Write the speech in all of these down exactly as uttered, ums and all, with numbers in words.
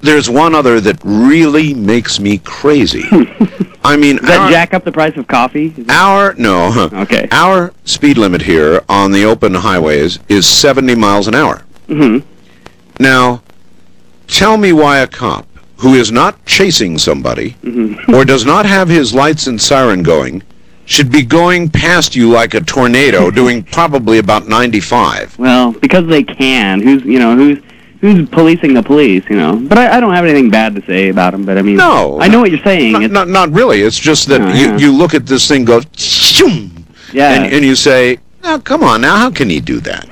there's one other that really makes me crazy. I mean, Does that our, jack up the price of coffee? Is our no, Okay. our speed limit here on the open highways is seventy miles an hour. Mm-hmm. Now, tell me why a cop who is not chasing somebody Mm-hmm. or does not have his lights and siren going should be going past you like a tornado, doing probably about ninety-five. Well, because they can. Who's you know who's who's policing the police? You know. But I, I don't have anything bad to say about them. But I mean, No. I know what you're saying. Not, It's- not, not really. It's just that Oh, you, yeah. you look at this thing go, shoom, Yeah. and, and you say, oh, come on now, how can he do that?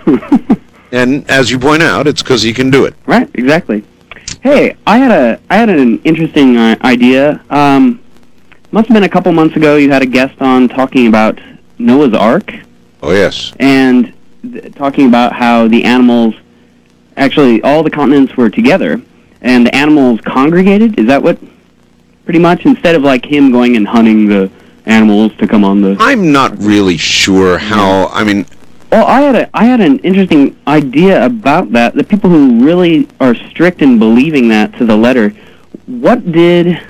And as you point out, it's because he can do it. Right, exactly. Hey, I had a I had an interesting uh, idea. Um, must have been a couple months ago. You had a guest on talking about Noah's Ark Oh, yes. and th- talking about how the animals, actually all the continents were together, and the animals congregated. Is that what? Pretty much, instead of like him going and hunting the animals to come on the. I'm not really sure how, I mean, Well, I had a I had an interesting idea about that. The people who really are strict in believing that to the letter, what did,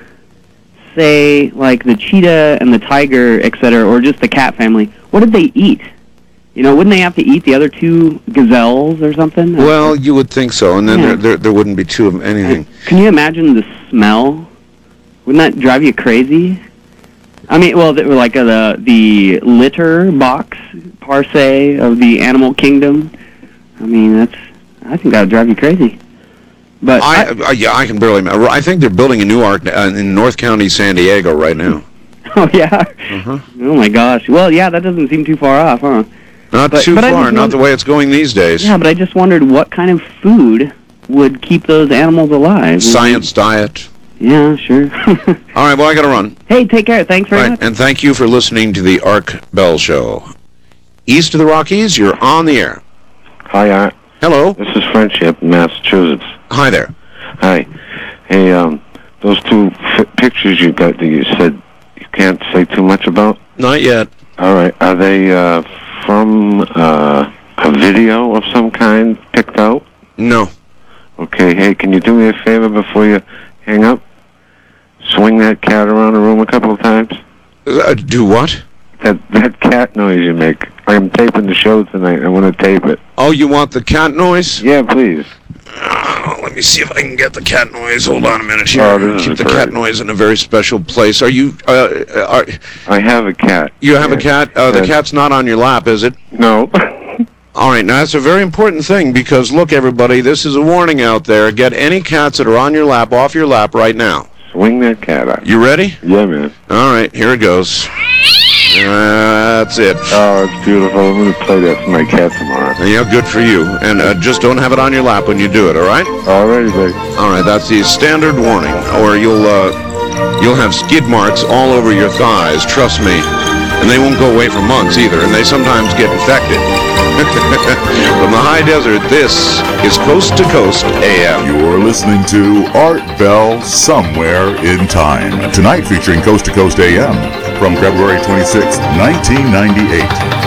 say, like the cheetah and the tiger, et cetera, or just the cat family, what did they eat? You know, wouldn't they have to eat the other two gazelles or something? well, you would think so, and then Yeah. there, there, there wouldn't be two of anything. Can you imagine the smell? Wouldn't that drive you crazy? I mean, well, the, like uh, the the litter box per se of the animal kingdom. I mean, that's. I think that would drive you crazy. But I, I, uh, yeah, I can barely. ma- I think they're building a new ark uh, in North County, San Diego, right now. oh yeah. Uh-huh. Oh my gosh. Well, yeah, that doesn't seem too far off, huh? Not But- too but I far. just Not wonder- the way it's going these days. Yeah, but I just wondered what kind of food would keep those animals alive. Science diet. Yeah, sure. All right. Well, I got to run. Hey, take care. Thanks very Right, much. and thank you for listening to the Ark Bell Show. East of the Rockies, you're on the air. Hi, Art. Hello. This is Friendship in Massachusetts. Hi there. Hi. Hey, um, those two f- pictures you got that you said you can't say too much about? Not yet. All right. Are they uh, from uh, a video of some kind picked out? No. Okay. Hey, can you do me a favor before you hang up? Swing that cat around the room a couple of times. Uh, do what? That that cat noise you make. I'm taping the show tonight. I want to tape it. Oh, you want the cat noise? Yeah, please. Oh, let me see if I can get the cat noise. Hold on a minute here. Oh, this is Keep the great. cat noise in a very special place. Are you? Uh, are I have a cat. you have a Yeah. cat? Uh, the Yeah. cat's not on your lap, is it? No. All right, now that's a very important thing because look, everybody, this is a warning out there. Get any cats that are on your lap off your lap right now. Swing that cat out. You ready? Yeah, man. All right, here it goes. Uh, that's it. Oh, it's beautiful. I'm going to play that for my cat tomorrow. Yeah, good for you. And uh, just don't have it on your lap when you do it, all right? Alrighty, baby. All right, that's the standard warning, or you'll uh, you'll have skid marks all over your thighs. Trust me, and they won't go away for months either, and they sometimes get infected. From the high desert, this is Coast to Coast A M. You're listening to Art Bell Somewhere in Time. Tonight featuring Coast to Coast A M from February twenty-sixth, nineteen ninety-eight.